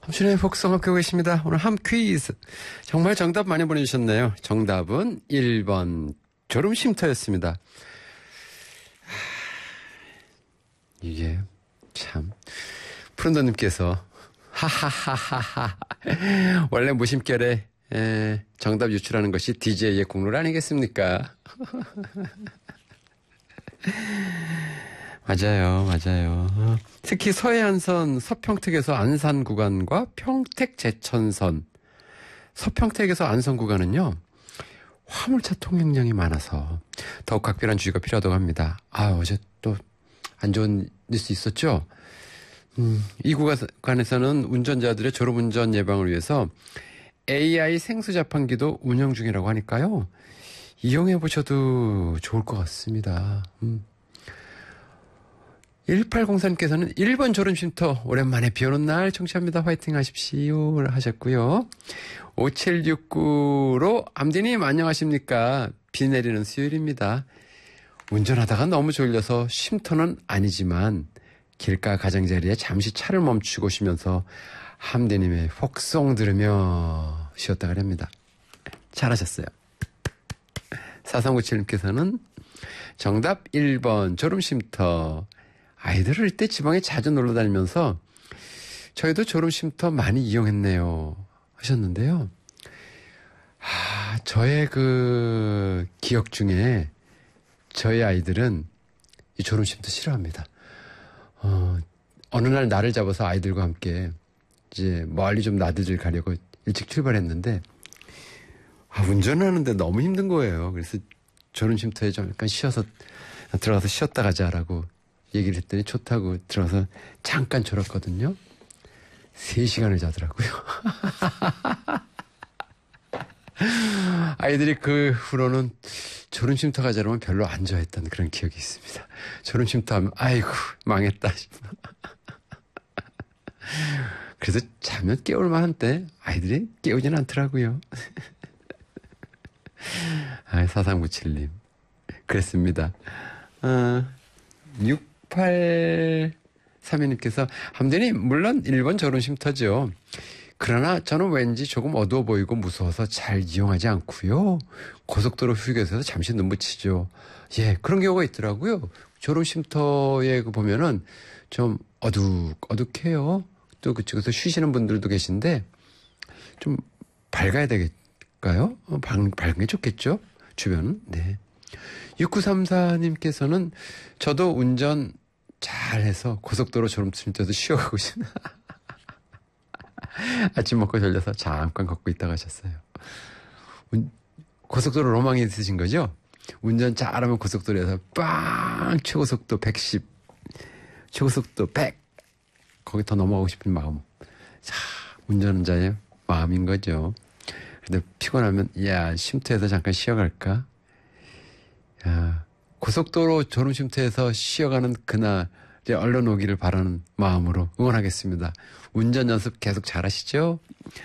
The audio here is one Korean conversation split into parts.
당신의 복성 함께하고 계십니다. 오늘 함 퀴즈. 정말 정답 많이 보내주셨네요. 정답은 1번 졸음쉼터였습니다. 이게 참 푸른더님께서 하하하하하 원래 무심결에 정답 유출하는 것이 DJ의 국룰 아니겠습니까? 맞아요. 특히 서해안선 서평택에서 안산 구간과 평택 제천선 서평택에서 안산 구간은요 화물차 통행량이 많아서 더욱 각별한 주의가 필요하다고 합니다. 어제 또 안 좋은 뉴스 있었죠? 이 구간에서는 운전자들의 졸음운전 예방을 위해서 AI 생수자판기도 운영 중이라고 하니까요. 이용해보셔도 좋을 것 같습니다. 1804님께서는 1번 졸음쉼터 오랜만에 비오는 날 청취합니다. 화이팅 하십시오 하셨고요. 5769로 암디님 안녕하십니까. 비 내리는 수요일입니다. 운전하다가 너무 졸려서 쉼터는 아니지만 길가 가장자리에 잠시 차를 멈추고 쉬면서 함디님의 폭송 들으며 쉬었다 그럽니다. 잘하셨어요. 4397님께서는 정답 1번 졸음쉼터. 아이들을 어릴 때 지방에 자주 놀러 다니면서 저희도 졸음쉼터 많이 이용했네요 하셨는데요. 저의 그 기억 중에 저희 아이들은 이 졸음쉼터 싫어합니다. 어느 날 날을 잡아서 아이들과 함께 이제 멀리 좀 나들이를 가려고 일찍 출발했는데 운전하는데 너무 힘든 거예요. 그래서 졸음쉼터에 좀 약간 들어가서 쉬었다 가자라고 얘기를 했더니 좋다고 들어가서 잠깐 졸았거든요. 3시간을 자더라고요. 아이들이 그 후로는 졸음쉼터 가자면 별로 안 좋아했던 그런 기억이 있습니다. 졸음쉼터 하면 아이고 망했다 싶어. 그래서 자면 깨울 만한데 아이들이 깨우지는 않더라고요. 4397님 그랬습니다. 6832님께서 함대님 물론 1번 졸음쉼터죠. 그러나 저는 왠지 조금 어두워 보이고 무서워서 잘 이용하지 않고요. 고속도로 휴게소에서 잠시 눈 붙이죠. 예, 그런 경우가 있더라고요. 졸음쉼터에 보면은 좀 어둑해요. 또 그쪽에서 쉬시는 분들도 계신데 좀 밝아야 되겠까요? 밝은 게 좋겠죠? 주변은. 네. 6934님께서는 저도 운전 잘해서 고속도로 졸음쉼터에서 쉬어가고 싶나. 아침 먹고 졸려서 잠깐 걷고 있다가 하셨어요. 고속도로 로망이 있으신 거죠? 운전 잘하면 고속도로에서 최고속도 110, 최고속도 100 거기 더 넘어가고 싶은 마음. 운전자의 마음인 거죠. 근데 피곤하면 쉼터에서 잠깐 쉬어갈까? 고속도로 졸음쉼터에서 쉬어가는 그날 얼른 오기를 바라는 마음으로 응원하겠습니다. 운전 연습 계속 잘하시죠?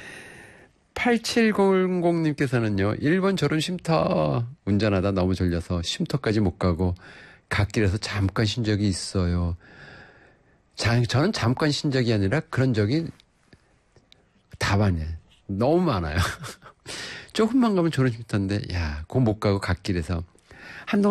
8700님께서는요. 1번 졸음쉼터 운전하다 너무 졸려서 쉼터까지 못 가고 갓길에서 잠깐 쉰 적이 있어요. 저는 잠깐 쉰 적이 아니라 그런 적이 다반이에요. 너무 많아요. 조금만 가면 졸음쉼터인데 그거 못 가고 갓길에서 한동안